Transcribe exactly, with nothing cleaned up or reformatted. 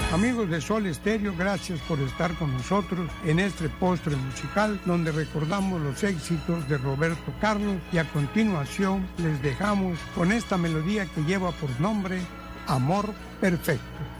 Amigos de Sol Estéreo, gracias por estar con nosotros en este postre musical donde recordamos los éxitos de Roberto Carlos y a continuación les dejamos con esta melodía que lleva por nombre Amor Perfecto.